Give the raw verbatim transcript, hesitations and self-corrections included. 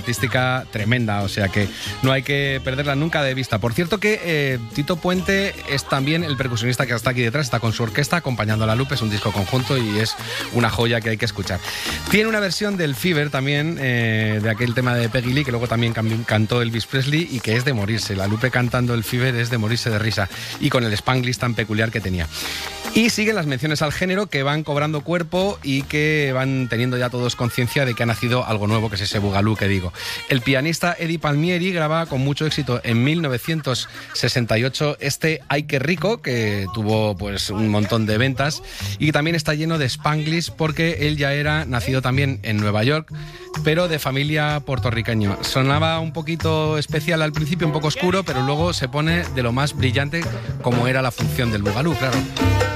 artística tremenda, o sea que no hay que perderla nunca de vista. Por cierto que eh, Tito Puente es también el percusionista que está aquí detrás, está con su orquesta acompañando a La Lupe, es un disco conjunto y es una joya que hay que escuchar. Tiene una versión del Fever también, eh, de aquel tema de Peggy Lee, que luego también cantó Elvis Presley y que es de morirse. La Lupe cantando el Fever es de morirse de risa, y con el Spanglish tan peculiar que tenía. Y siguen las menciones al género que van cobrando cuerpo y que van teniendo ya todos conciencia de que ha nacido algo nuevo, que es ese bugalú que digo. El pianista Eddie Palmieri graba con mucho éxito en mil novecientos sesenta y ocho este Ay qué rico, que tuvo pues un montón de ventas y también está lleno de Spanglish porque él ya era nacido también en Nueva York, pero de familia puertorriqueña. Sonaba un poquito especial al principio, un poco oscuro, pero luego se pone de lo más brillante, como era la función del bugalú, claro.